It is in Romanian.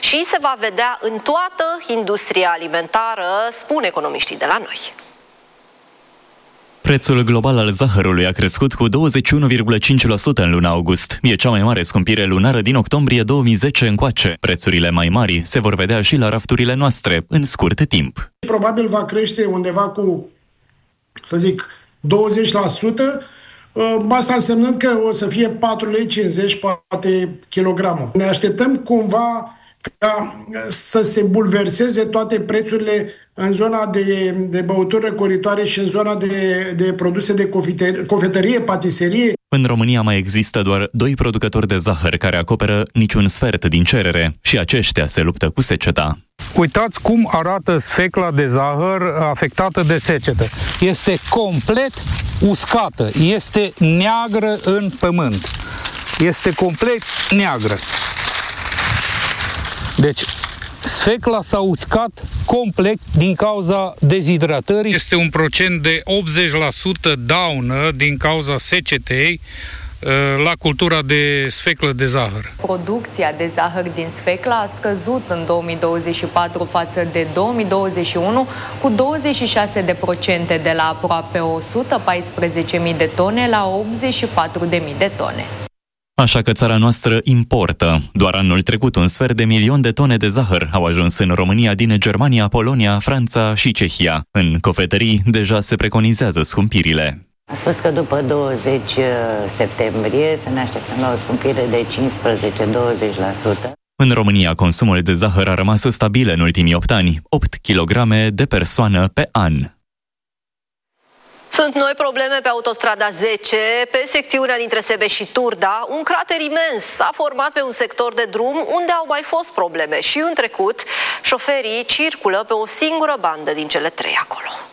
și se va vedea în toată industria alimentară, spun economiștii de la noi. Prețul global al zahărului a crescut cu 21,5% în luna august. E cea mai mare scumpire lunară din octombrie 2010 încoace. Prețurile mai mari se vor vedea și la rafturile noastre în scurt timp. Probabil va crește undeva cu, să zic, 20%, asta însemnând că o să fie 4,50 lei poate kilogramul. Ne așteptăm cumva ca să se bulverseze toate prețurile în zona de băuturi răcoritoare și în zona de produse de cofetărie, patiserie. În România mai există doar 2 producători de zahăr care acoperă niciun sfert din cerere și aceștia se luptă cu seceta. Uitați cum arată sfecla de zahăr afectată de secetă. Este complet uscată, este neagră în pământ. Este complet neagră. Deci, sfecla s-a uscat complet din cauza dezhidratării. Este un procent de 80% daună din cauza secetei la cultura de sfeclă de zahăr. Producția de zahăr din sfeclă a scăzut în 2024 față de 2021 cu 26% de la aproape 114.000 de tone la 84.000 de tone. Așa că țara noastră importă. Doar anul trecut 250 de milioane de tone de zahăr au ajuns în România din Germania, Polonia, Franța și Cehia. În cofetării deja se preconizează scumpirile. A spus că după 20 septembrie să ne așteptăm la o scumpire de 15-20%. În România, consumul de zahăr a rămas stabil în ultimii 8 ani, 8 kg de persoană pe an. Sunt noi probleme pe autostrada 10, pe secțiunea dintre Sebeș și Turda. Un crater imens s-a format pe un sector de drum unde au mai fost probleme și în trecut. Șoferii circulă pe o singură bandă din cele 3 acolo.